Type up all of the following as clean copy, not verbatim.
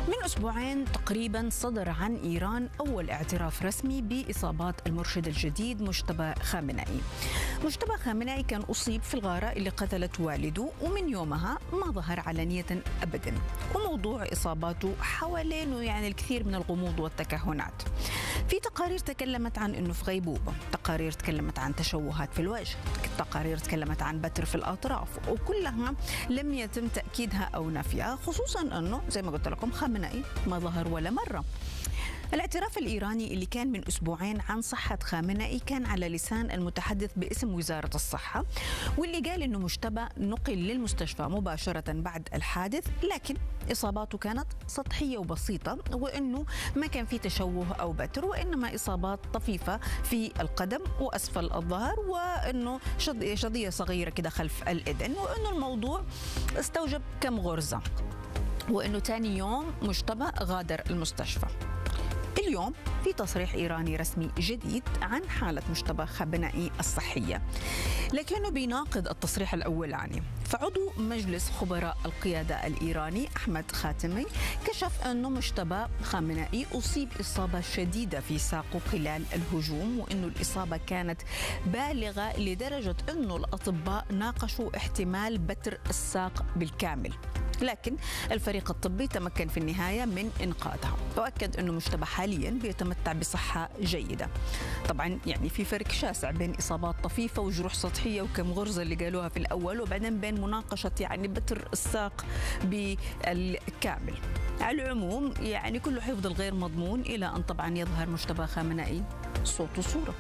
من أسبوعين تقريبا صدر عن إيران أول اعتراف رسمي بإصابات المرشد الجديد مجتبى خامنئي. مجتبى خامنئي كان أصيب في الغارة اللي قتلت والده، ومن يومها ما ظهر علنية أبدا، وموضوع إصاباته حوالينه الكثير من الغموض والتكهنات. في تقارير تكلمت عن أنه في غيبوبة، تقارير تكلمت عن تشوهات في الوجه، تقارير تكلمت عن بتر في الأطراف، وكلها لم يتم تأكيدها أو نفيها، خصوصا أنه زي ما قلت لكم خامنئي ما ظهر ولا مرة. الاعتراف الإيراني اللي كان من أسبوعين عن صحة خامنئي كان على لسان المتحدث باسم وزارة الصحة، واللي قال أنه مجتبى نقل للمستشفى مباشرة بعد الحادث، لكن إصاباته كانت سطحية وبسيطة، وأنه ما كان في تشوه أو بتر، وإنما إصابات طفيفة في القدم وأسفل الظهر، وأنه شظية صغيرة كده خلف الإذن، وأنه الموضوع استوجب كم غرزة، وأنه تاني يوم مجتبى غادر المستشفى. اليوم في تصريح إيراني رسمي جديد عن حالة مجتبى خامنئي الصحية، لكنه بيناقض التصريح الأولاني. فعضو مجلس خبراء القيادة الإيراني أحمد خاتمي كشف أنه مجتبى خامنئي أصيب إصابة شديدة في ساقه خلال الهجوم، وأنه الإصابة كانت بالغة لدرجة أنه الأطباء ناقشوا احتمال بتر الساق بالكامل، لكن الفريق الطبي تمكن في النهاية من إنقاذها، وأكد أنه مجتبى حاليا بيتمتع بصحة جيدة. طبعا في فرق شاسع بين إصابات طفيفة وجروح سطحية وكم غرزة اللي قالوها في الأول، وبعدين بين مناقشة بتر الساق بالكامل. على العموم كله حيفضل غير مضمون إلى أن طبعا يظهر مجتبى خامنئي صوت وصورة.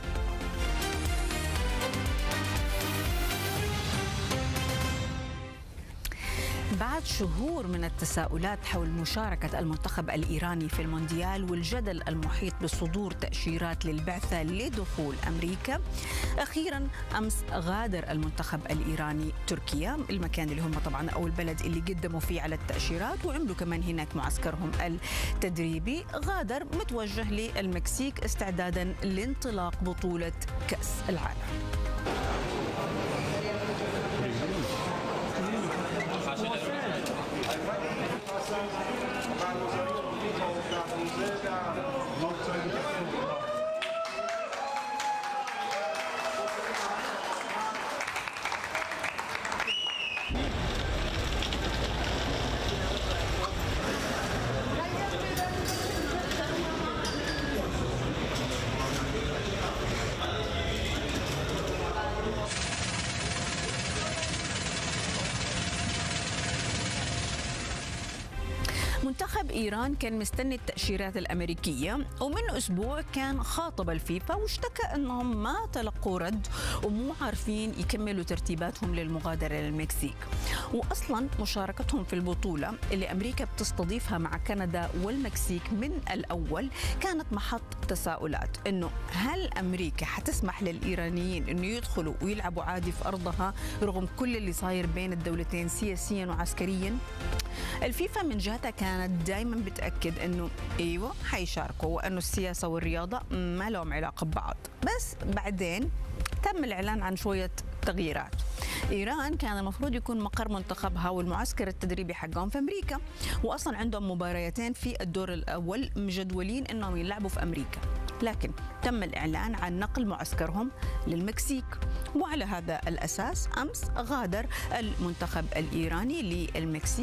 بعد شهور من التساؤلات حول مشاركة المنتخب الإيراني في المونديال والجدل المحيط بصدور تأشيرات للبعثة لدخول أمريكا، أخيرا أمس غادر المنتخب الإيراني تركيا، المكان اللي هم طبعا أو البلد اللي قدموا فيه على التأشيرات وعملوا كمان هناك معسكرهم التدريبي. غادر متوجه للمكسيك استعدادا لانطلاق بطولة كأس العالم. منتخب إيران كان مستني التأشيرات الأمريكية، ومن أسبوع كان خاطب الفيفا واشتكى أنهم ما تلقوا رد ومو عارفين يكملوا ترتيباتهم للمغادرة للمكسيك. وأصلا مشاركتهم في البطولة اللي أمريكا بتستضيفها مع كندا والمكسيك من الأول كانت محط تساؤلات، أنه هل أمريكا حتسمح للإيرانيين أنه يدخلوا ويلعبوا عادي في أرضها رغم كل اللي صاير بين الدولتين سياسيا وعسكريا؟ الفيفا من جهتها كانت دائما بتأكد أنه أيوة حيشاركوا، وأنه السياسة والرياضة ما لهم علاقة ببعض. بس بعدين تم الإعلان عن شوية تغييرات. إيران كان المفروض يكون مقر منتخبها والمعسكر التدريبي حقهم في أمريكا، وأصلا عندهم مباريتين في الدور الأول مجدولين أنهم يلعبوا في أمريكا، لكن تم الإعلان عن نقل معسكرهم للمكسيك. وعلى هذا الأساس أمس غادر المنتخب الإيراني للمكسيك